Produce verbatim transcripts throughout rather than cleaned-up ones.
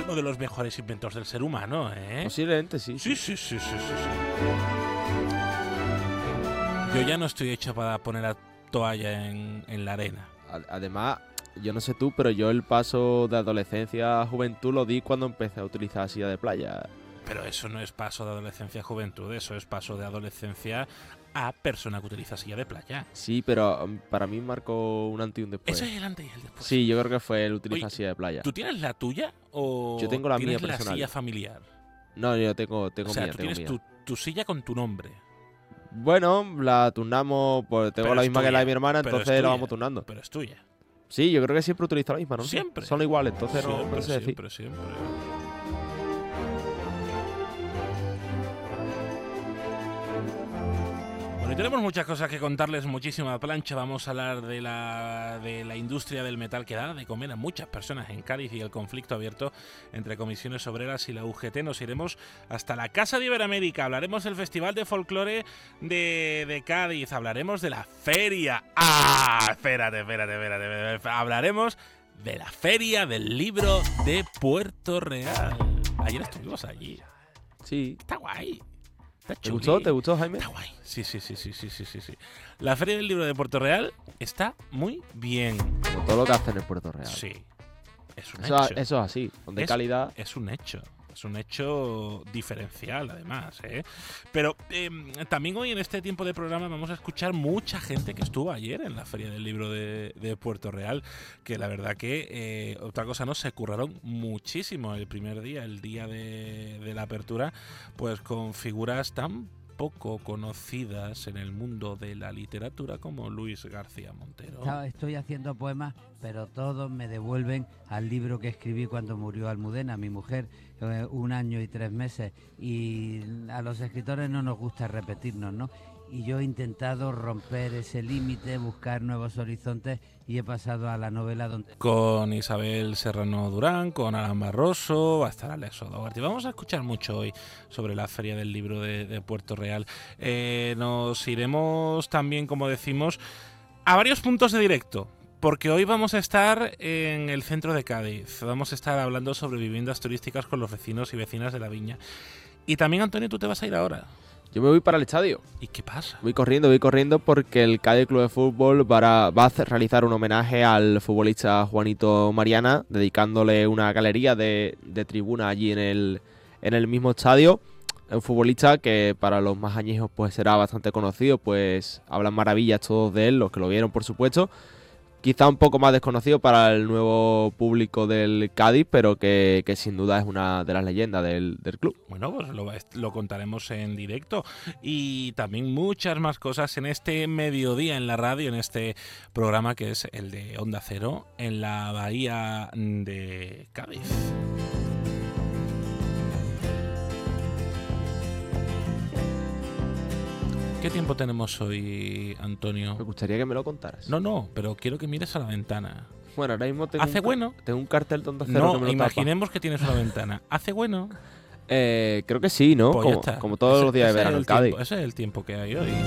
uno de los mejores inventos del ser humano, ¿eh? Posiblemente sí. Sí, sí, sí, sí, sí, sí. Yo ya no estoy hecho para poner la toalla en, en la arena. Además, yo no sé tú, pero yo el paso de adolescencia a juventud lo di cuando empecé a utilizar silla de playa. Pero eso no es paso de adolescencia a juventud, eso es paso de adolescencia a persona que utiliza silla de playa. Sí, pero um, para mí marcó un antes y un después. Eso es el antes y el después. Sí, yo creo que fue el utilizar Oye, silla de playa. ¿Tú tienes la tuya o Yo tengo la tienes mía la personal. silla familiar? No, yo tengo, tengo O sea, mía, tú tengo tienes mía. tu, tu silla con tu nombre. Bueno, la turnamos, pues tengo Pero la es misma que tuya, la de mi hermana, pero es entonces la tuya, vamos turnando. Pero es tuya. Sí, yo creo que siempre utilizo la misma, ¿no? Siempre. Son iguales, entonces no, Siempre, no sé decir. siempre, siempre. Bueno, y tenemos muchas cosas que contarles, muchísima plancha. Vamos a hablar de la, de la industria del metal que da de comer a muchas personas en Cádiz y el conflicto abierto entre comisiones obreras y la U G T. Nos iremos hasta la Casa de Iberoamérica, hablaremos del Festival de Folclore de, de Cádiz, hablaremos de la feria. ¡Ah! Espérate, espérate, espérate, espérate. Hablaremos de la Feria del Libro de Puerto Real. Ayer estuvimos allí. Sí. Está guay. ¿Te gustó? ¿Te gustó, Jaime? Está guay. Sí, sí, sí, sí, sí, sí, sí, sí. La Feria del Libro de Puerto Real está muy bien. Como todo lo que hacen en Puerto Real. Sí. Es un Eso, hecho. eso es así, de es, calidad. Es un hecho. Es un hecho diferencial, además, ¿eh? Pero eh, también hoy en este tiempo de programa vamos a escuchar mucha gente que estuvo ayer en la Feria del Libro de, de Puerto Real, que la verdad que, eh, otra cosa no, se curraron muchísimo el primer día, el día de, de la apertura, pues con figuras tan poco conocidas en el mundo de la literatura como Luis García Montero. Estoy haciendo poemas, pero todos me devuelven al libro que escribí cuando murió Almudena, mi mujer, eh, un año y tres meses. Y a los escritores no nos gusta repetirnos, ¿no? Y yo he intentado romper ese límite, buscar nuevos horizontes y he pasado a la novela donde... Con Isabel Serrano Durán, con Alan Barroso, va a estar Alex O'Doherty. Vamos a escuchar mucho hoy sobre la Feria del Libro de, de Puerto Real. Eh, nos iremos también, como decimos, a varios puntos de directo. Porque hoy vamos a estar en el centro de Cádiz. Vamos a estar hablando sobre viviendas turísticas con los vecinos y vecinas de la Viña. Y también, Antonio, tú te vas a ir ahora. Yo me voy para el estadio. ¿Y qué pasa? Voy corriendo, voy corriendo porque el Cádiz Club de Fútbol va a, va a hacer, realizar un homenaje al futbolista Juanito Mariana, dedicándole una galería de, de tribuna allí en el, en el mismo estadio. Un futbolista que para los más añejos pues será bastante conocido, pues hablan maravillas todos de él, los que lo vieron por supuesto. Quizá un poco más desconocido para el nuevo público del Cádiz, pero que, que sin duda es una de las leyendas del, del club. Bueno, pues lo, lo contaremos en directo. Y también muchas más cosas en este mediodía en la radio, en este programa que es el de Onda Cero, en la Bahía de Cádiz. ¿Qué tiempo tenemos hoy, Antonio? Me gustaría que me lo contaras. No, no, pero quiero que mires a la ventana. Bueno, ahora mismo tengo, ¿Hace un, bueno? tengo un cartel de Onda Cero No, que me lo imaginemos tapa. que tienes una ventana. ¿Hace bueno? Eh, creo que sí, ¿no? Pues como, ya está. como todos ese, los días de verano es en el Cádiz. Tiempo, ese es el tiempo que hay hoy.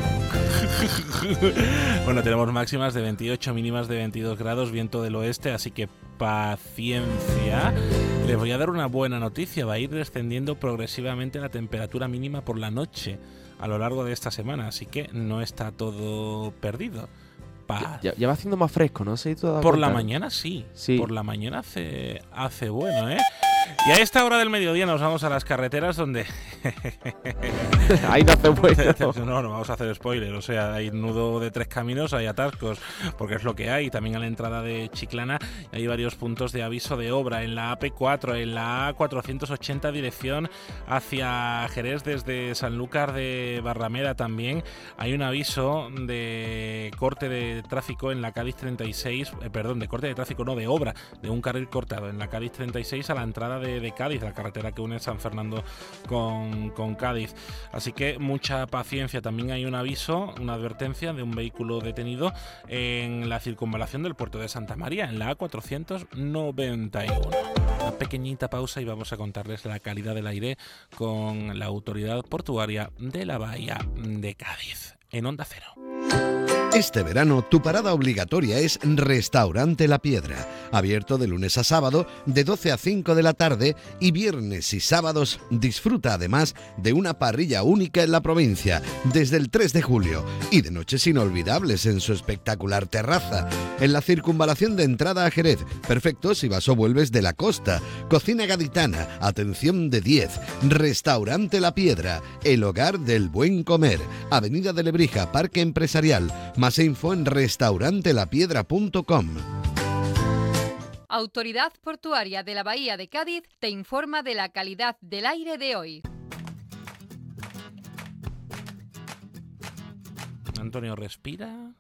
Bueno, tenemos máximas de veintiocho, mínimas de veintidós grados, viento del oeste, así que paciencia. Les voy a dar una buena noticia. Va a ir descendiendo progresivamente la temperatura mínima por la noche a lo largo de esta semana, así que no está todo perdido. Ya, ya, ya va haciendo más fresco, ¿no? ¿Sí, Por cuenta? la mañana sí. sí. Por la mañana hace, hace bueno, ¿eh? Y a esta hora del mediodía nos vamos a las carreteras donde... Ahí no hace bueno. No, no vamos a hacer spoiler. O sea, hay nudo de tres caminos, hay atascos, porque es lo que hay. También a la entrada de Chiclana hay varios puntos de aviso de obra. En la A P cuatro, en la A cuatrocientos ochenta, dirección hacia Jerez desde Sanlúcar de Barrameda también. Hay un aviso de corte de tráfico en la Cádiz treinta y seis, eh, perdón, de corte de tráfico, no, de obra, de un carril cortado en la Cádiz treinta y seis a la entrada de, de Cádiz, la carretera que une San Fernando con, con Cádiz. Así que mucha paciencia. También hay un aviso, una advertencia de un vehículo detenido en la circunvalación del puerto de Santa María, en la A cuatrocientos noventa y uno. Una pequeñita pausa y vamos a contarles la calidad del aire con la autoridad portuaria de la Bahía de Cádiz, en Onda Cero. Este verano tu parada obligatoria es Restaurante La Piedra, abierto de lunes a sábado de doce a cinco de la tarde y viernes y sábados disfruta además de una parrilla única en la provincia desde el tres de julio y de noches inolvidables en su espectacular terraza, en la circunvalación de entrada a Jerez, perfecto si vas o vuelves de la costa, cocina gaditana, atención de diez, Restaurante La Piedra, el hogar del buen comer, Avenida de Lebrija, Parque Empresarial. Más info en restaurante la piedra punto com. Autoridad Portuaria de la Bahía de Cádiz te informa de la calidad del aire de hoy. Antonio, respira.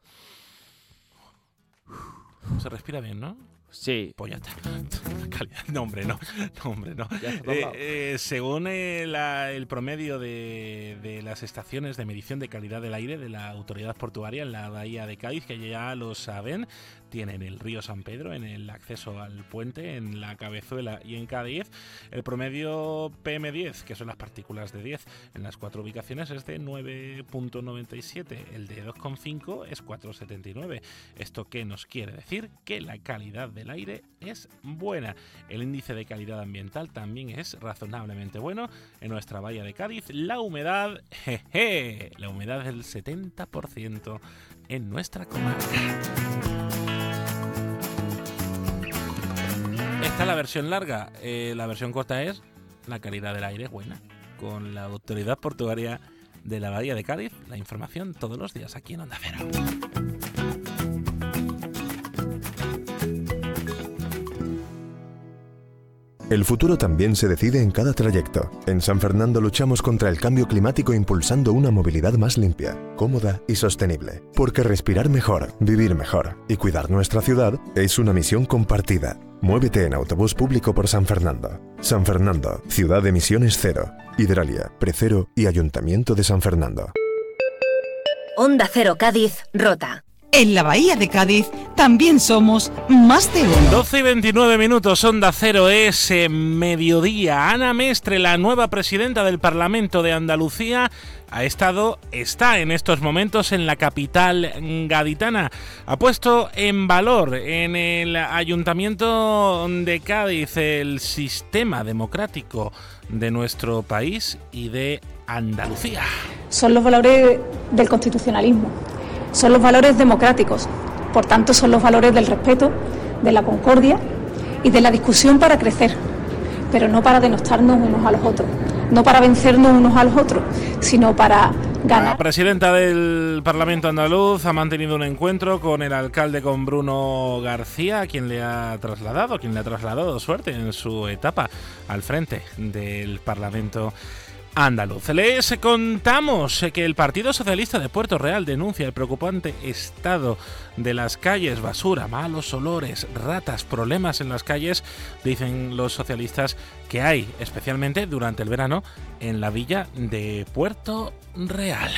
Se respira bien, ¿no? Sí. Pues ya está. Calidad. No, hombre, no. No, hombre, no. Eh, eh, según eh, la, el promedio de, de las estaciones de medición de calidad del aire de la Autoridad Portuaria en la Bahía de Cádiz, que ya lo saben, tienen el río San Pedro en el acceso al puente, en la Cabezuela y en Cádiz. El promedio P M diez, que son las partículas de diez, en las cuatro ubicaciones es de nueve punto noventa y siete. El de dos coma cinco es cuatro punto setenta y nueve. ¿Esto qué nos quiere decir? Que la calidad del aire es buena. El índice de calidad ambiental también es razonablemente bueno en nuestra Bahía de Cádiz. La humedad, jeje, la humedad del setenta por ciento en nuestra comarca. Esta es la versión larga. Eh, la versión corta es la calidad del aire es buena. Con la Autoridad Portuaria de la Bahía de Cádiz, la información todos los días aquí en Onda Cero. El futuro también se decide en cada trayecto. En San Fernando luchamos contra el cambio climático impulsando una movilidad más limpia, cómoda y sostenible. Porque respirar mejor, vivir mejor y cuidar nuestra ciudad es una misión compartida. Muévete en autobús público por San Fernando. San Fernando, ciudad de emisiones cero. Hidralia, Precero y Ayuntamiento de San Fernando. Onda Cero Cádiz, Rota. En la Bahía de Cádiz también somos más de uno. doce y veintinueve minutos, Onda Cero es eh, mediodía. Ana Mestre, la nueva presidenta del Parlamento de Andalucía, ha estado, está en estos momentos en la capital gaditana. Ha puesto en valor en el Ayuntamiento de Cádiz el sistema democrático de nuestro país y de Andalucía. Son los valores del constitucionalismo. Son los valores democráticos, por tanto son los valores del respeto, de la concordia y de la discusión para crecer, pero no para denostarnos unos a los otros, no para vencernos unos a los otros, sino para ganar. La presidenta del Parlamento andaluz ha mantenido un encuentro con el alcalde, con Bruno García, a quien le ha trasladado, quien le ha trasladado suerte en su etapa al frente del Parlamento andaluz. Les contamos que el Partido Socialista de Puerto Real denuncia el preocupante estado de las calles, basura, malos olores, ratas, problemas en las calles, dicen los socialistas, que hay, especialmente durante el verano, en la villa de Puerto Real.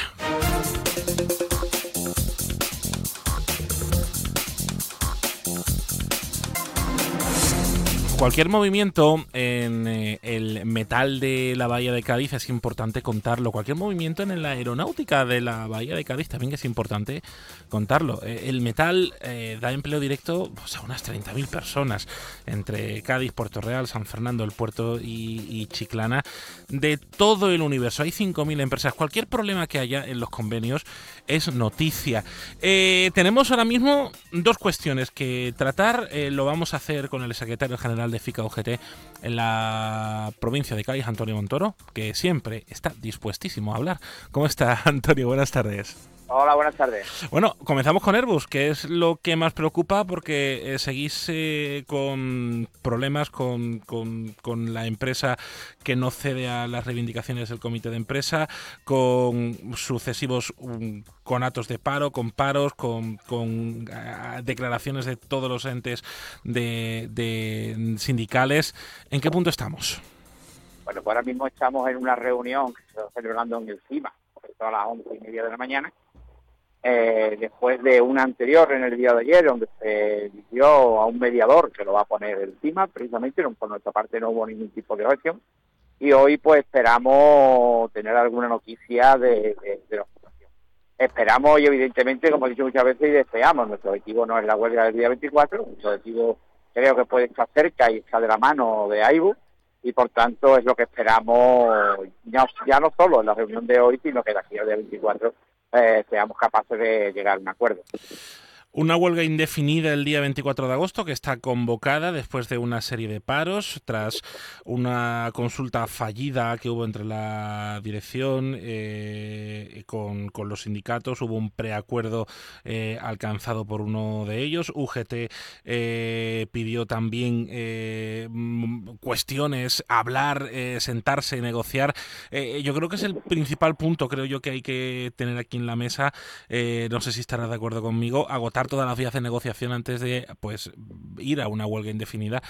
Cualquier movimiento en eh, el metal de la Bahía de Cádiz es importante contarlo. Cualquier movimiento en la aeronáutica de la Bahía de Cádiz también es importante contarlo. Eh, el metal eh, da empleo directo pues, a unas treinta mil personas entre Cádiz, Puerto Real, San Fernando, el Puerto y, y Chiclana, de todo el universo. Hay cinco mil empresas. Cualquier problema que haya en los convenios es noticia. Eh, tenemos ahora mismo dos cuestiones que tratar. Eh, lo vamos a hacer con el secretario general de FICA U G T en la provincia de Cádiz, Antonio Montoro, que siempre está dispuestísimo a hablar. ¿Cómo está, Antonio? Buenas tardes. Hola, buenas tardes. Bueno, comenzamos con Airbus, que es lo que más preocupa porque eh, seguís eh, con problemas con, con, con la empresa que no cede a las reivindicaciones del comité de empresa, con sucesivos um, conatos de paro, con paros, con, con uh, declaraciones de todos los entes de, de sindicales. ¿En qué punto estamos? Bueno, pues ahora mismo estamos en una reunión que se está celebrando en el CIMA, a las once y media de la mañana. Eh, después de una anterior en el día de ayer, donde se eligió a un mediador que lo va a poner encima, precisamente, no, por nuestra parte no hubo ningún tipo de objeción, y hoy pues esperamos tener alguna noticia de, de, de la situación. esperamos y evidentemente, como he dicho muchas veces, y deseamos, nuestro objetivo no es la huelga del día veinticuatro, nuestro objetivo creo que puede estar cerca y está de la mano de AIBU, y por tanto es lo que esperamos ya, ya no solo en la reunión de hoy, sino que de aquí al día veinticuatro eh, seamos capaces de llegar a un acuerdo. Una huelga indefinida el día veinticuatro de agosto que está convocada después de una serie de paros, tras una consulta fallida que hubo entre la dirección eh, con, con los sindicatos. Hubo un preacuerdo eh, alcanzado por uno de ellos. U G T eh, pidió también eh, cuestiones, hablar, eh, sentarse, negociar. Eh, yo creo que es el principal punto, creo yo, que hay que tener aquí en la mesa. Eh, no sé si estarás de acuerdo conmigo. Agotar todas las vías de negociación antes de pues ir a una huelga indefinida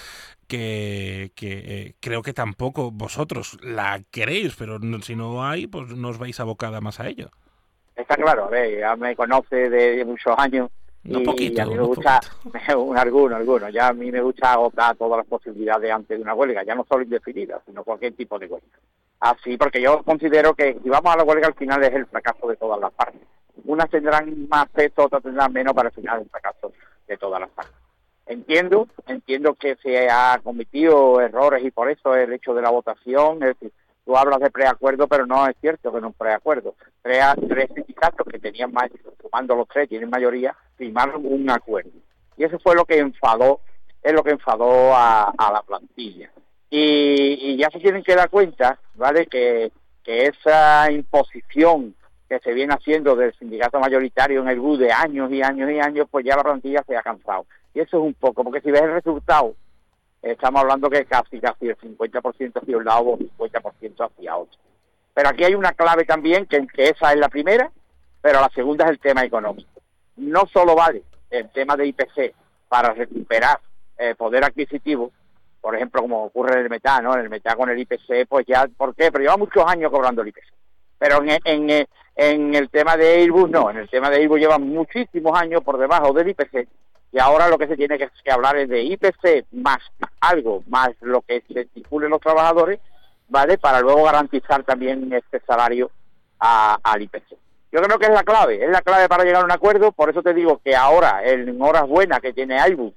que, que eh, creo que tampoco vosotros la queréis, pero no, si no hay, pues no os vais abocada más a ello. Está claro, a ver, ya me conoce de muchos años y, no poquito, y a mí me no gusta, un, alguno, alguno, ya a mí me gusta agotar todas las posibilidades antes de una huelga, ya no solo indefinida, sino cualquier tipo de huelga. Así, porque yo considero que si vamos a la huelga al final es el fracaso de todas las partes. Unas tendrán más peso, otras tendrán menos, para el final el fracaso de todas las partes. Entiendo, entiendo que se ha cometido errores y por eso el hecho de la votación, es decir, tú hablas de preacuerdo, pero no es cierto que no es preacuerdo. Tres, tres sindicatos que tenían más, sumando los tres, tienen mayoría, firmaron un acuerdo. Y eso fue lo que enfadó, es lo que enfadó a, a la plantilla. Y, y ya se tienen que dar cuenta, ¿vale?, que, que esa imposición que se viene haciendo del sindicato mayoritario en el B U de años y años y años, pues ya la plantilla se ha cansado. Y eso es un poco, porque si ves el resultado, estamos hablando que casi casi el cincuenta por ciento hacia un lado o el cincuenta por ciento hacia otro. Pero aquí hay una clave también, que, que esa es la primera, pero la segunda es el tema económico. No solo vale el tema de I P C para recuperar eh, poder adquisitivo, por ejemplo, como ocurre en el metal, ¿no? En el metal con el I P C, pues ya, ¿por qué? Pero lleva muchos años cobrando el I P C. Pero en, en, en el tema de Airbus no, en el tema de Airbus llevan muchísimos años por debajo del I P C, y ahora lo que se tiene que, que hablar es de I P C más algo, más lo que se estipulen los trabajadores, ¿vale?, para luego garantizar también este salario a, al I P C. Yo creo que es la clave, es la clave para llegar a un acuerdo. Por eso te digo que ahora, en horas buenas que tiene Airbus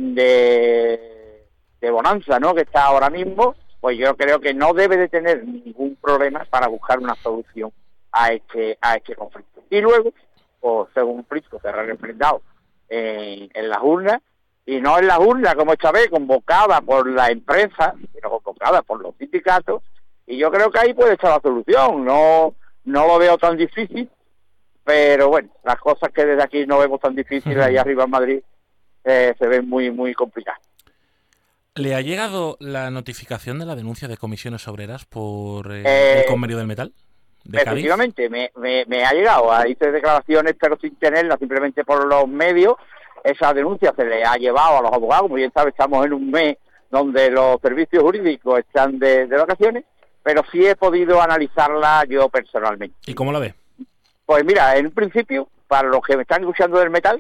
de, de bonanza, ¿no?, que está ahora mismo, pues yo creo que no debe de tener ningún problema para buscar una solución a este a este conflicto. Y luego, pues según un conflicto será refrendado en, en las urnas, y no en las urnas como esta vez, convocada por la empresa, sino convocada por los sindicatos, y yo creo que ahí puede estar la solución. No, no lo veo tan difícil, pero bueno, las cosas que desde aquí no vemos tan difíciles, ahí arriba en Madrid, eh, se ven muy, muy complicadas. ¿Le ha llegado la notificación de la denuncia de comisiones obreras por eh, eh, el convenio del metal de Cádiz? Efectivamente, me, me, me ha llegado. Hice declaraciones, pero sin tenerlas, simplemente por los medios. Esa denuncia se le ha llevado a los abogados. Como bien sabe, estamos en un mes donde los servicios jurídicos están de, de vacaciones, pero sí he podido analizarla yo personalmente. ¿Y cómo la ve? Pues mira, en un principio, para los que me están escuchando del metal,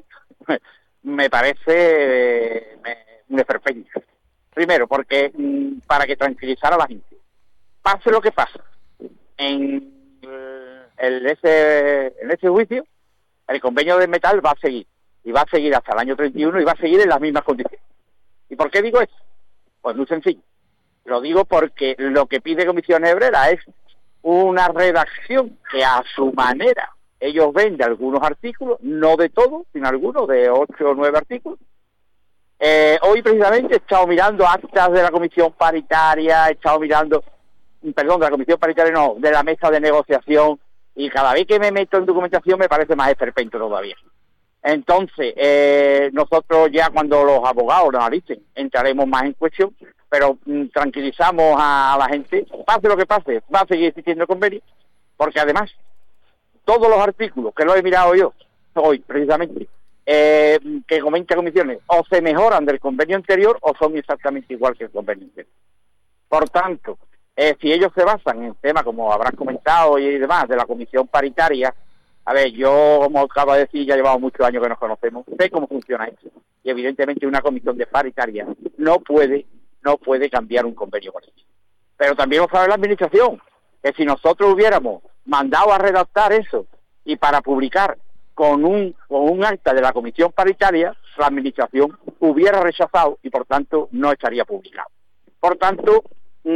me parece eh, un esperpento. Primero, porque mmm, para que tranquilizar a la gente, pase lo que pase, en el, ese, en ese juicio, el convenio del metal va a seguir, y va a seguir hasta el año treinta y uno, y va a seguir en las mismas condiciones. ¿Y por qué digo eso? Pues muy sencillo. Lo digo porque lo que pide Comisiones Obreras es una redacción que a su manera ellos ven de algunos artículos, no de todos, sino algunos, de ocho o nueve artículos. Eh, hoy precisamente he estado mirando actas de la comisión paritaria, he estado mirando, perdón, de la comisión paritaria no, de la mesa de negociación, y cada vez que me meto en documentación me parece más esperpento todavía. Entonces, eh, nosotros ya cuando los abogados lo analicen, entraremos más en cuestión, pero mm, tranquilizamos a, a la gente, pase lo que pase, va a seguir existiendo el convenio, porque además, todos los artículos que lo he mirado yo, hoy precisamente, Eh, que comenta comisiones, o se mejoran del convenio anterior o son exactamente igual que el convenio anterior. Por tanto, eh, si ellos se basan en temas como habrás comentado y demás de la comisión paritaria, a ver, yo como acabo de decir, ya llevamos muchos años que nos conocemos, sé cómo funciona eso, y evidentemente una comisión de paritaria no puede, no puede cambiar un convenio con eso. Pero también lo sabe la administración, que si nosotros hubiéramos mandado a redactar eso y para publicar con un, con un acta de la comisión paritaria, la administración hubiera rechazado y por tanto no estaría publicado. Por tanto,